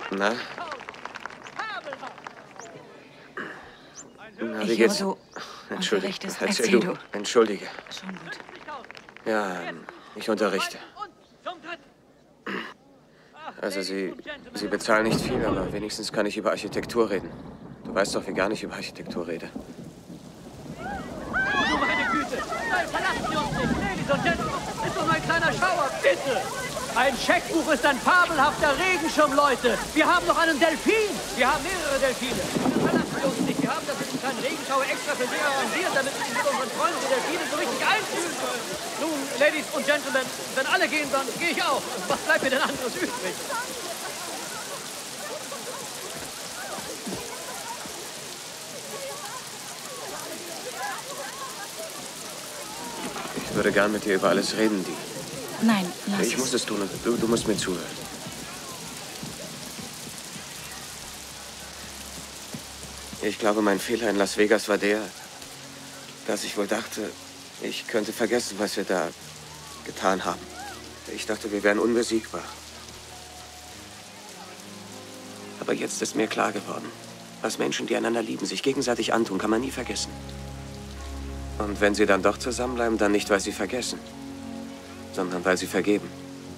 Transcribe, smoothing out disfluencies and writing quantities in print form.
Na? Na, wie Ich geht's? höre, du unterrichtest. Erzähl du. Entschuldige. Schon gut. Ja, ich unterrichte. Also Sie bezahlen nicht viel, aber wenigstens kann ich über Architektur reden. Du weißt doch, wie gar nicht über Architektur rede. Du meine Güte! Nein, verlassen Sie uns nicht! Ladies und Gentlemen, ist doch nur ein kleiner Schauer, bitte! Ein Scheckbuch ist ein fabelhafter Regenschirm, Leute! Wir haben noch einen Delfin! Wir haben mehrere Delfine! Verlassen Sie uns nicht! Wir haben das mit dem kleinen Regenschauer extra für Sie arrangiert, damit wir uns mit unseren Freunden die Delfine so richtig einfühlen können. Nun, Ladies und Gentlemen, wenn alle gehen, dann gehe ich auch. Was bleibt mir denn anderes übrig? Ich würde gern mit dir über alles reden, die. Nein, lass Ich muss es tun und du musst mir zuhören. Ich glaube, mein Fehler in Las Vegas war der, dass ich wohl dachte, ich könnte vergessen, was wir da getan haben. Ich dachte, wir wären unbesiegbar. Aber jetzt ist mir klar geworden, was Menschen, die einander lieben, sich gegenseitig antun, kann man nie vergessen. Und wenn sie dann doch zusammenbleiben, dann nicht, weil sie vergessen, sondern weil sie vergeben.